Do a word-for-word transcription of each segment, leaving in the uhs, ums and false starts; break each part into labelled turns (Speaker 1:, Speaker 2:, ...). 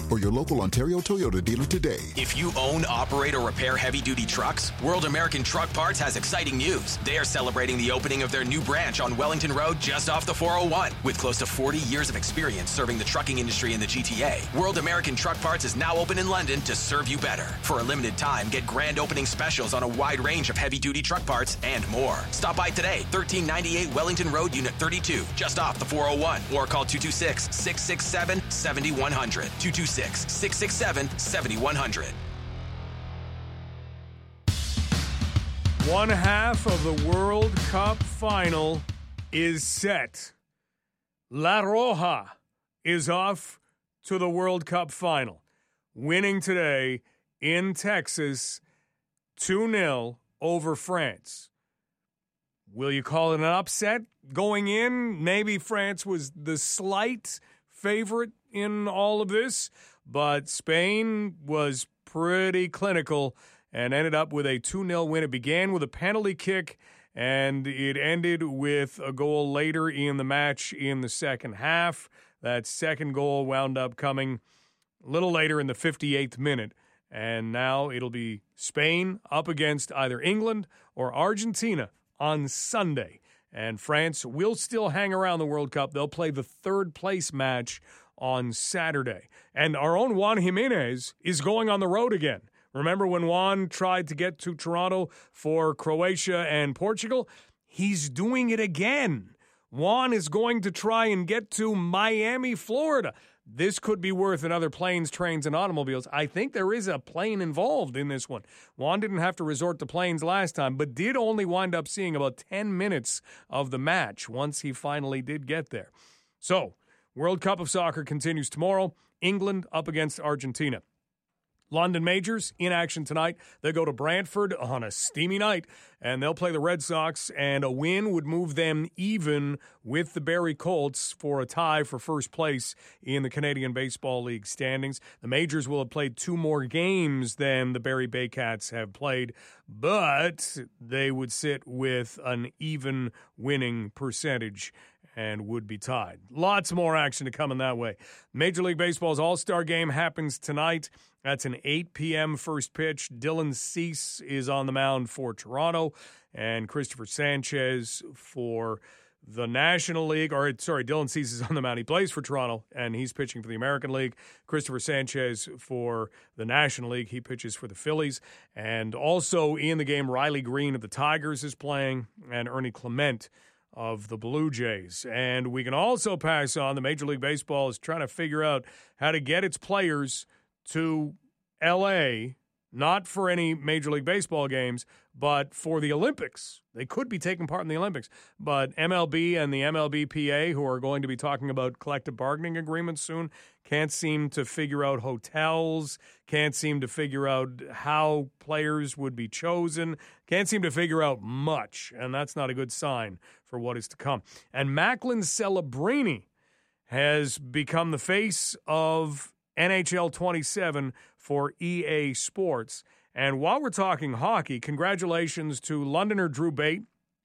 Speaker 1: or your local Ontario Toyota dealer today.
Speaker 2: If you own, operate, or repair heavy-duty trucks, World American Truck Parts has exciting news. They are celebrating the opening of their new branch on Wellington Road just off the four oh one. With close to forty years of experience serving the trucking industry in the G T A, World American Truck Parts is now open in London to serve you better. For a limited time, get grand opening specials on a wide range of heavy-duty truck parts and more. Stop by today, thirteen ninety-eight Wellington Road, Unit thirty-two, just off the four oh one, or call two two six, six six seven, seven one zero zero, two two six, six six seven, seven one zero zero.
Speaker 3: One half of the World Cup final is set. La Roja is off to the World Cup final, winning today in Texas two nil over France. Will you call it an upset going in? Maybe France was the slight favorite in all of this, but Spain was pretty clinical and ended up with a two nil win. It began with a penalty kick, and it ended with a goal later in the match in the second half. That second goal wound up coming a little later in the fifty-eighth minute, and now it'll be Spain up against either England or Argentina on Sunday. And France will still hang around the World Cup. They'll play the third-place match on Saturday. And our own Juan Jimenez is going on the road again. Remember when Juan tried to get to Toronto for Croatia and Portugal? He's doing it again. Juan is going to try and get to Miami, Florida. This could be worth another planes, trains, and automobiles. I think there is a plane involved in this one. Juan didn't have to resort to planes last time, but did only wind up seeing about ten minutes of the match once he finally did get there. So, World Cup of Soccer continues tomorrow. England up against Argentina. London Majors in action tonight. They go to Brantford on a steamy night, and they'll play the Red Sox, and a win would move them even with the Barrie Colts for a tie for first place in the Canadian Baseball League standings. The Majors will have played two more games than the Barrie Baycats have played, but they would sit with an even winning percentage and would be tied. Lots more action to come in that way. Major League Baseball's All-Star Game happens tonight. That's an eight p.m. first pitch. Dylan Cease is on the mound for Toronto, and Christopher Sanchez for the National League. Or, sorry, Dylan Cease is on the mound. He plays for Toronto, and he's pitching for the American League. Christopher Sanchez for the National League. He pitches for the Phillies. And also in the game, Riley Green of the Tigers is playing, and Ernie Clement of the Blue Jays. And we can also pass on the Major League Baseball is trying to figure out how to get its players to L A, not for any Major League Baseball games, but for the Olympics. They could be taking part in the Olympics. But M L B and the M L B P A, who are going to be talking about collective bargaining agreements soon, can't seem to figure out hotels, can't seem to figure out how players would be chosen, can't seem to figure out much, and that's not a good sign for what is to come. And Macklin Celebrini has become the face of N H L twenty-seven for E A Sports. And while we're talking hockey, congratulations to Londoner Drew Bate,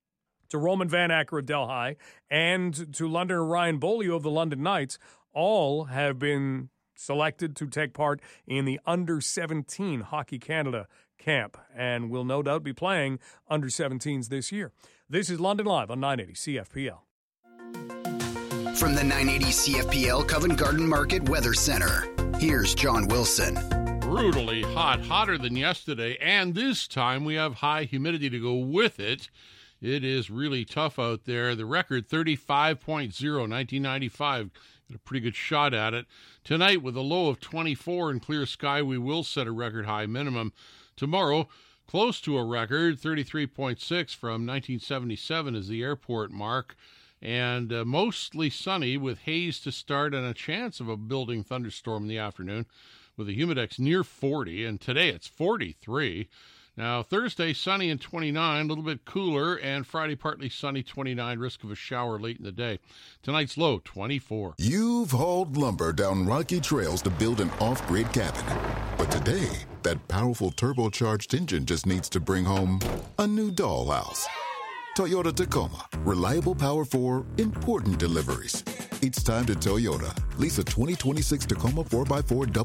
Speaker 3: to Roman Van Acker of Delhi, and to Londoner Ryan Bolio of the London Knights. All have been selected to take part in the under seventeen Hockey Canada camp and will no doubt be playing under seventeens this year. This is London Live on nine eighty C F P L.
Speaker 4: From the nine eighty C F P L Covent Garden Market Weather Center, here's John Wilson.
Speaker 5: Brutally hot, hotter than yesterday, and this time we have high humidity to go with it. It is really tough out there. The record thirty-five point oh, nineteen ninety-five. Got a pretty good shot at it. Tonight, with a low of twenty-four and clear sky, we will set a record high minimum. Tomorrow, close to a record, thirty-three point six from nineteen seventy-seven is the airport mark. And uh, mostly sunny with haze to start and a chance of a building thunderstorm in the afternoon with a humidex near forty. And today it's forty-three. Now, Thursday, sunny and twenty-nine, a little bit cooler, and Friday, partly sunny, twenty-nine, risk of a shower late in the day. Tonight's low, twenty-four.
Speaker 1: You've hauled lumber down rocky trails to build an off-grid cabin. But today, that powerful turbocharged engine just needs to bring home a new dollhouse. Toyota Tacoma. Reliable power for important deliveries. It's time to Toyota. Lease a twenty twenty-six Tacoma four by four